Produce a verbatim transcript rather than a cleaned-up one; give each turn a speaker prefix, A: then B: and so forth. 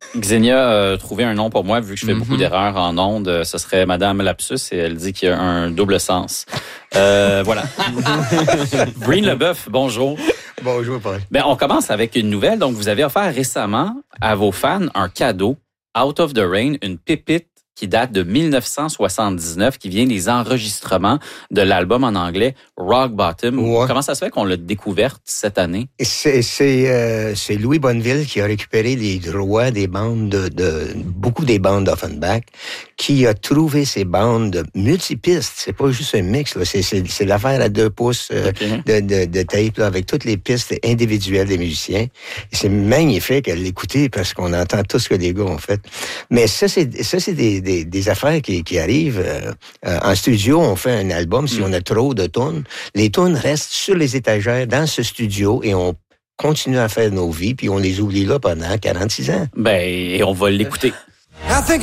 A: Xenia a trouvé un nom pour moi, vu que je fais mm-hmm. beaucoup d'erreurs en ondes. Ce serait Madame Lapsus et elle dit qu'il y a un double sens. Euh, voilà. Breen Leboeuf, bonjour.
B: Bonjour, Paul.
A: Ben, on commence avec une nouvelle. Donc, vous avez offert récemment à vos fans un cadeau, Out of the Rain, une pépite qui date de dix-neuf cent soixante-dix-neuf, qui vient des enregistrements de l'album en anglais Rock Bottom. Ouais. Comment ça se fait qu'on l'a découverte cette année?
B: C'est, c'est, euh, c'est Louis Bonneville qui a récupéré les droits des bandes, de, de beaucoup des bandes d'Offenbach, qui a trouvé ces bandes multipistes. C'est pas juste un mix, là. C'est, c'est, c'est l'affaire à deux pouces euh, okay. de, de, de tape, là, avec toutes les pistes individuelles des musiciens. Et c'est magnifique à l'écouter parce qu'on entend tout ce que les gars ont fait. Mais ça, c'est, ça, c'est des, des Des, des affaires qui, qui arrivent. Euh, euh, en studio, on fait un album. Si mm. on a trop de tunes, les tunes restent sur les étagères dans ce studio et on continue à faire nos vies, puis on les oublie là pendant quarante-six ans.
A: Ben, et on va l'écouter.